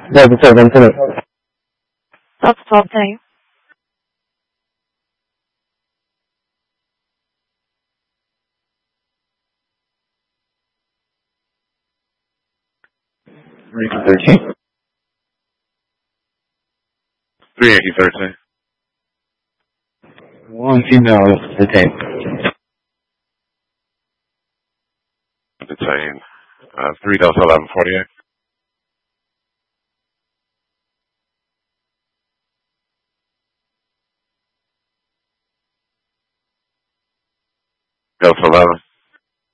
Delta 7 to Delta 12 today. Yankee 13. 3 Yankee 13. 1 female detained. Detained. 3 Delta 1148. Delta 11.